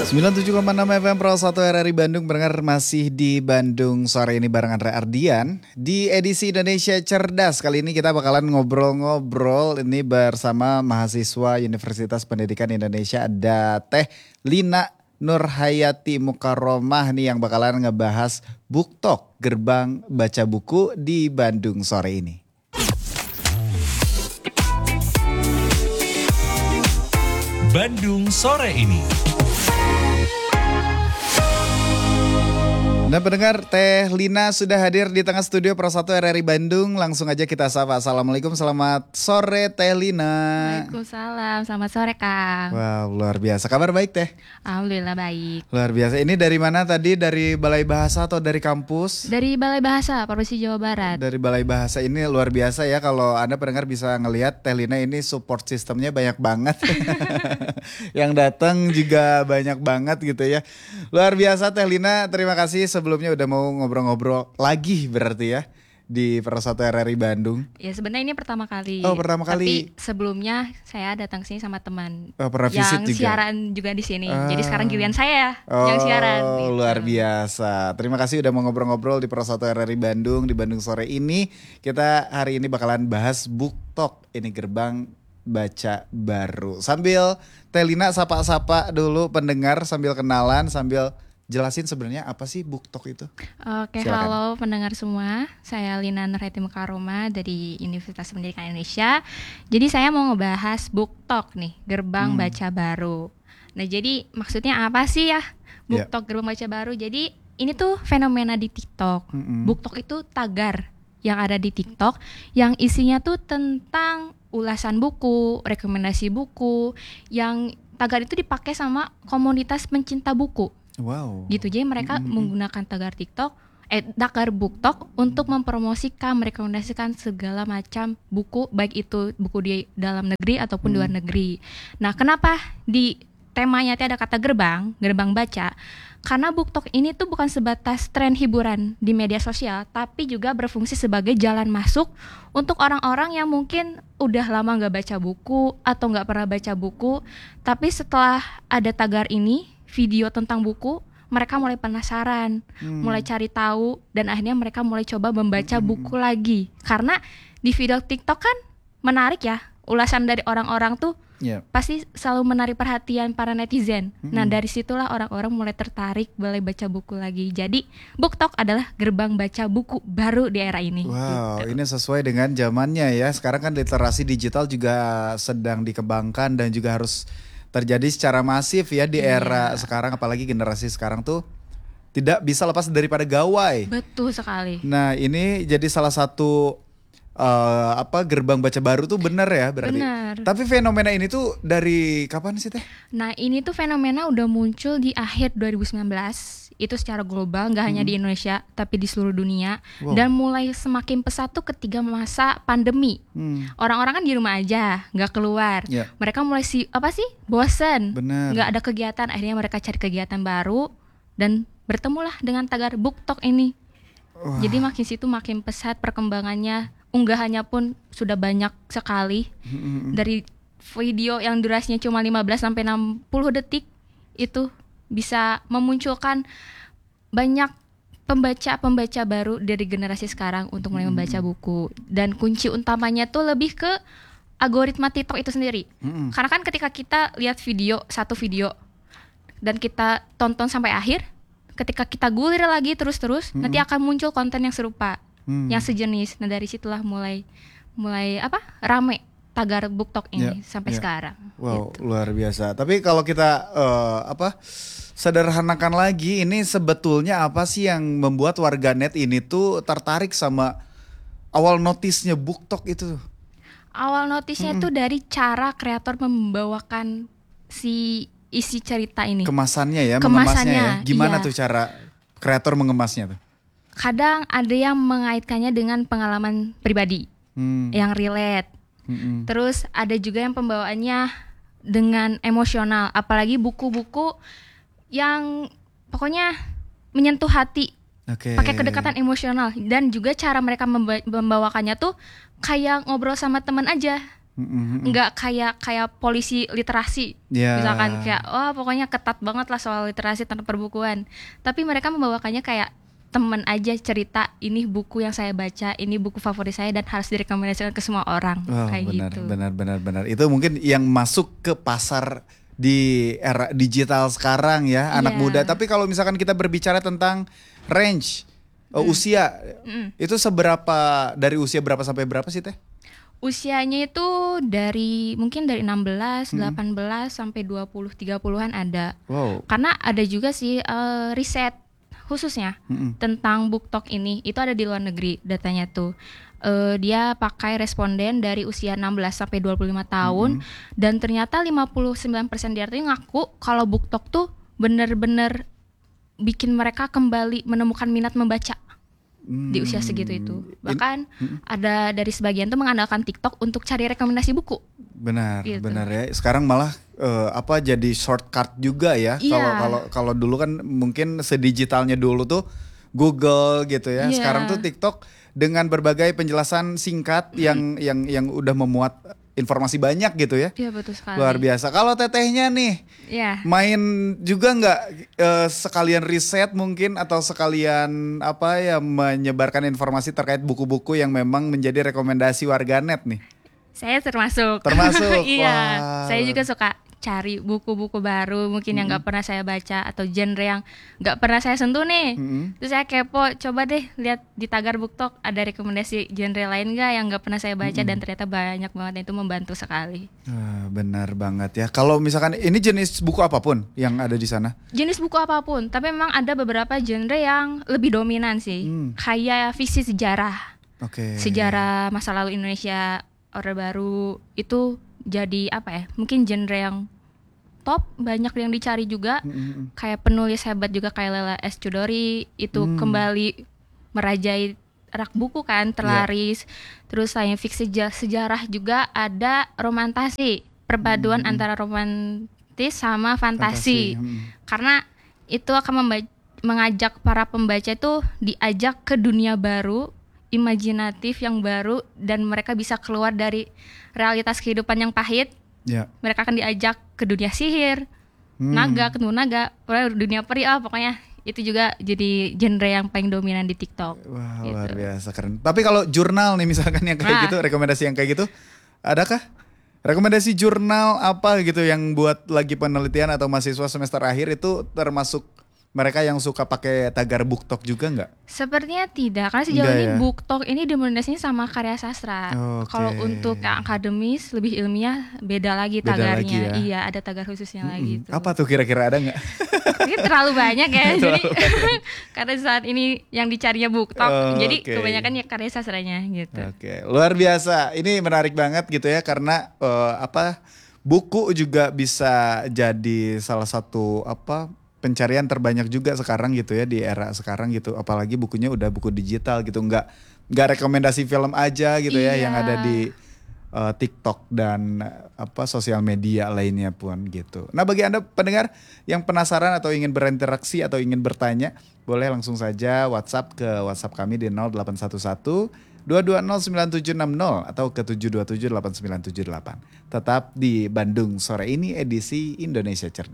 97,6 FM Pro 1 RRI Bandung. Mendengar masih di Bandung sore ini bareng Andre Ardian di edisi Indonesia Cerdas. Kali ini kita bakalan ngobrol-ngobrol ini bersama mahasiswa Universitas Pendidikan Indonesia. Ada Teh Lina Nurhayati Mukaromah nih yang bakalan ngebahas BookTok, gerbang baca buku di Bandung sore ini. Bandung sore ini. Nah pendengar, Teh Lina sudah hadir di tengah studio Pro 1 RRI Bandung. Langsung aja kita sapa. Assalamualaikum, selamat sore Teh Lina. Waalaikumsalam, selamat sore Kang. Wow, luar biasa. Kabar baik Teh? Alhamdulillah baik. Luar biasa. Ini dari mana tadi? Dari Balai Bahasa atau dari kampus? Dari Balai Bahasa, Provinsi Jawa Barat. Dari Balai Bahasa. Ini luar biasa ya, kalau Anda pendengar bisa ngelihat Teh Lina ini support sistemnya banyak banget. Yang datang juga banyak banget gitu ya. Luar biasa Teh Lina, terima kasih sebelumnya udah mau ngobrol-ngobrol lagi berarti ya di Pro 1 RRI Bandung. Ya sebenarnya ini pertama kali. Oh, pertama kali. Tapi sebelumnya saya datang sini sama teman pernah visit yang juga? siaran juga di sini. Jadi sekarang giliran saya yang siaran. Oh, luar biasa. Terima kasih udah mau ngobrol-ngobrol di Pro 1 RRI Bandung di Bandung sore ini. Kita hari ini bakalan bahas BookTok, ini gerbang baca baru. Sambil Teh Lina sapa-sapa dulu pendengar, sambil kenalan, sambil jelasin sebenarnya apa sih BookTok itu? Oke, Silakan. halo pendengar semua. Saya Lina Nurhayati Mukaromah dari Universitas Pendidikan Indonesia. Jadi saya mau ngebahas BookTok nih, gerbang baca baru. Nah, jadi maksudnya apa sih ya BookTok gerbang baca baru? Jadi ini tuh fenomena di TikTok. BookTok itu tagar yang ada di TikTok yang isinya tuh tentang ulasan buku, rekomendasi buku, yang tagar itu dipakai sama komunitas pencinta buku. Wow. Gitu, jadi mereka menggunakan tagar BookTok untuk mempromosikan, merekomendasikan segala macam buku, baik itu buku di dalam negeri ataupun di luar negeri. Nah, kenapa di temanya ada kata gerbang baca? Karena BookTok ini tuh bukan sebatas tren hiburan di media sosial, tapi juga berfungsi sebagai jalan masuk untuk orang-orang yang mungkin udah lama nggak baca buku atau nggak pernah baca buku, tapi setelah ada tagar ini, video tentang buku, mereka mulai penasaran, mulai cari tahu, dan akhirnya mereka mulai coba membaca buku lagi. Karena di video TikTok kan menarik ya, ulasan dari orang-orang tuh pasti selalu menarik perhatian para netizen. Nah, dari situlah orang-orang mulai tertarik mulai baca buku lagi. Jadi BookTok adalah gerbang baca buku baru di era ini. Wow, gitu. ini sesuai dengan zamannya ya. Sekarang kan literasi digital juga sedang dikembangkan dan juga harus terjadi secara masif ya di era sekarang, apalagi generasi sekarang tuh tidak bisa lepas daripada gawai. Betul sekali. Nah, ini jadi salah satu gerbang baca baru tuh benar ya berarti. Benar. Tapi fenomena ini tuh dari kapan sih Teh? Nah, ini tuh fenomena udah muncul di akhir 2019. Itu secara global, gak hanya di Indonesia tapi di seluruh dunia. Dan mulai semakin pesat tuh ketika masa pandemi. Orang-orang kan di rumah aja, gak keluar. Mereka mulai bosen, Bener. gak ada kegiatan. Akhirnya mereka cari kegiatan baru dan bertemulah dengan tagar BookTok ini. Jadi makin situ makin pesat perkembangannya. Unggahannya pun sudah banyak sekali. Dari video yang durasinya cuma 15-60 detik itu bisa memunculkan banyak pembaca baru dari generasi sekarang untuk mulai membaca buku. Dan kunci utamanya tuh lebih ke algoritma TikTok itu sendiri. Karena kan ketika kita lihat satu video dan kita tonton sampai akhir, ketika kita gulir lagi terus-terus, nanti akan muncul konten yang serupa, yang sejenis. Nah, dari situlah mulai rame tagar BookTok ini sampai sekarang. Wow, gitu. luar biasa. Tapi kalau kita sederhanakan lagi, ini sebetulnya apa sih yang membuat warganet ini tuh tertarik sama awal notisnya BookTok itu? Awal notisnya tuh dari cara kreator membawakan si isi cerita ini. Kemasannya ya, mengemasnya ya. Gimana iya. tuh cara kreator mengemasnya tuh? Kadang ada yang mengaitkannya dengan pengalaman pribadi yang relate. Terus ada juga yang pembawaannya dengan emosional, apalagi buku-buku yang pokoknya menyentuh hati, pakai kedekatan emosional. Dan juga cara mereka membawakannya tuh kayak ngobrol sama teman aja. nggak kayak polisi literasi. Ya. Misalkan kayak pokoknya ketat banget lah soal literasi tentang perbukuan. Tapi mereka membawakannya kayak temen aja, cerita ini buku yang saya baca, ini buku favorit saya dan harus direkomendasikan ke semua orang. Kayak gitu. Benar. Itu mungkin yang masuk ke pasar di era digital sekarang ya, anak muda. Tapi kalau misalkan kita berbicara tentang range usia, itu dari usia berapa sampai berapa sih Teh? Usianya itu mungkin dari 16, 18 sampai 20, 30-an ada. Wow. Karena ada juga sih riset khususnya tentang BookTok ini, itu ada di luar negeri datanya tuh. Dia pakai responden dari usia 16 sampai 25 tahun dan ternyata 59% dia tuh ngaku kalau BookTok tuh bener-bener bikin mereka kembali menemukan minat membaca. Di usia segitu itu. Bahkan ada dari sebagian tuh mengandalkan TikTok untuk cari rekomendasi buku. Benar gitu. Ya. Sekarang malah jadi shortcut juga ya. Kalau dulu kan mungkin sedigitalnya dulu tuh Google gitu ya. Sekarang tuh TikTok dengan berbagai penjelasan singkat yang udah memuat informasi banyak gitu ya. Iya betul sekali. Luar biasa. Kalau Tetehnya nih, main juga nggak sekalian riset mungkin atau sekalian menyebarkan informasi terkait buku-buku yang memang menjadi rekomendasi warganet nih? Saya termasuk. Iya. Wah. Saya juga suka cari buku-buku baru mungkin yang nggak pernah saya baca atau genre yang nggak pernah saya sentuh nih. Terus saya kepo, coba deh lihat di tagar BookTok ada rekomendasi genre lain nggak yang nggak pernah saya baca dan ternyata banyak banget, itu membantu sekali. Benar banget ya. Kalau misalkan ini jenis buku apapun yang ada di sana? Jenis buku apapun, tapi memang ada beberapa genre yang lebih dominan sih. Kayak fiksi sejarah. Sejarah masa lalu Indonesia, Orde Baru itu jadi mungkin genre yang top, banyak yang dicari juga. Kayak penulis hebat juga kayak Lela S. Chudori itu kembali merajai rak buku kan, terlaris. Terus selain fiksi sejarah juga ada romantasi, perpaduan antara romantis sama fantasi. Karena itu akan mengajak para pembaca itu diajak ke dunia baru, imajinatif yang baru, dan mereka bisa keluar dari realitas kehidupan yang pahit. Mereka akan diajak ke dunia sihir, ketemu naga, dunia peri pokoknya itu juga jadi genre yang paling dominan di TikTok. Wah, gitu. Luar biasa keren. Tapi kalau jurnal nih misalkan yang kayak gitu, rekomendasi yang kayak gitu, adakah? Rekomendasi jurnal apa gitu yang buat lagi penelitian atau mahasiswa semester akhir itu termasuk mereka yang suka pakai tagar BookTok juga nggak? Sepertinya tidak, karena sejauh ini BookTok ini dominasinya sama karya sastra. Kalau untuk yang akademis lebih ilmiah beda lagi tagarnya. Iya, ada tagar khususnya lagi. Apa tuh kira-kira, ada nggak? Ini terlalu banyak ya, jadi karena saat ini yang dicarinya BookTok, jadi kebanyakan ya karya sastranya gitu. Luar biasa. Ini menarik banget gitu ya, karena buku juga bisa jadi salah satu pencarian terbanyak juga sekarang gitu ya, di era sekarang gitu, apalagi bukunya udah buku digital gitu, nggak rekomendasi film aja gitu ya yang ada di TikTok dan sosial media lainnya pun gitu. Nah, bagi Anda pendengar yang penasaran atau ingin berinteraksi atau ingin bertanya, boleh langsung saja WhatsApp ke WhatsApp kami di 0811 2209760 atau ke 7278978. Tetap di Bandung Sore Ini edisi Indonesia Cerdas.